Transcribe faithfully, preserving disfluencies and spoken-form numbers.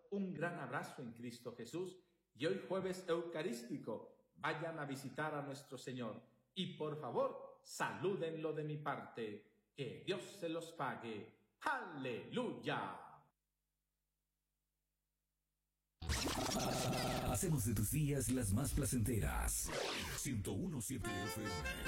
un gran abrazo en Cristo Jesús y hoy jueves eucarístico vayan a visitar a nuestro Señor y por favor salúdenlo de mi parte. Que Dios se los pague. ¡Aleluya! Hacemos de tus días las más placenteras. ciento uno punto siete F M.